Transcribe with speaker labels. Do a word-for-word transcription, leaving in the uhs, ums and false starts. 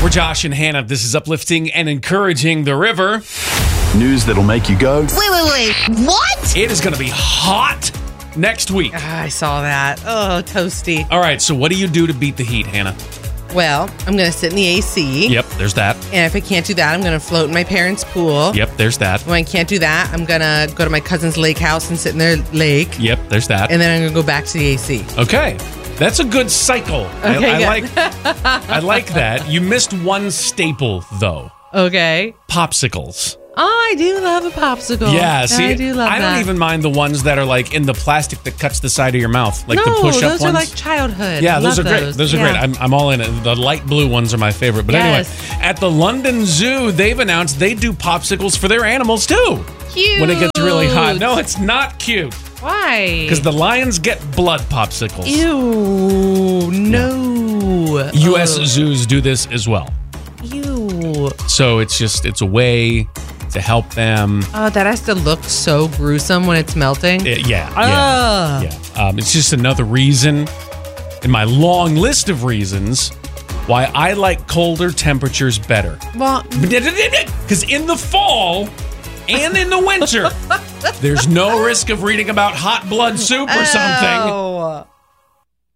Speaker 1: We're Josh and Hannah. This is Uplifting and Encouraging the River.
Speaker 2: News that'll make you go,
Speaker 3: Wait, wait, wait. What?
Speaker 1: It is going to be hot next week.
Speaker 4: Ah, I saw that. Oh, toasty.
Speaker 1: All right, so what do you do to beat the heat, Hannah?
Speaker 4: Well, I'm going to sit in the A C.
Speaker 1: Yep, there's that.
Speaker 4: And if I can't do that, I'm going to float in my parents' pool.
Speaker 1: Yep, there's that.
Speaker 4: When I can't do that, I'm going to go to my cousin's lake house and sit in their lake.
Speaker 1: Yep, there's that.
Speaker 4: And then I'm going to go back to the A C.
Speaker 1: Okay, that's a good cycle.
Speaker 4: Okay,
Speaker 1: I, I
Speaker 4: yeah.
Speaker 1: like I like that. You missed one staple, though.
Speaker 4: Okay.
Speaker 1: Popsicles.
Speaker 4: Oh, I do love a popsicle.
Speaker 1: Yeah, see,
Speaker 4: I do love
Speaker 1: I
Speaker 4: that.
Speaker 1: don't even mind the ones that are like in the plastic that cuts the side of your mouth, like
Speaker 4: no,
Speaker 1: the push-up
Speaker 4: those
Speaker 1: ones.
Speaker 4: are like childhood.
Speaker 1: Yeah,
Speaker 4: I
Speaker 1: those are
Speaker 4: love
Speaker 1: great.
Speaker 4: Those,
Speaker 1: Those are
Speaker 4: yeah.
Speaker 1: great. I'm, I'm all in it. The light blue ones are my favorite. But
Speaker 4: Yes.
Speaker 1: anyway, at the London Zoo, they've announced they do popsicles for their animals too.
Speaker 4: Cute.
Speaker 1: When it gets really hot. No, it's not cute.
Speaker 4: Why?
Speaker 1: Because the lions get blood popsicles.
Speaker 4: Ew, no.
Speaker 1: U S
Speaker 4: Ugh.
Speaker 1: zoos do this as well.
Speaker 4: Ew.
Speaker 1: So it's just, it's a way to help them.
Speaker 4: Oh, that has to look so gruesome when it's melting.
Speaker 1: Uh, yeah,
Speaker 4: Ugh.
Speaker 1: yeah, yeah. Um, it's just another reason in my long list of reasons why I like colder temperatures better.
Speaker 4: Well,
Speaker 1: Because in the fall and in the winter, there's no risk of reading about hot blood soup or something.
Speaker 4: oh.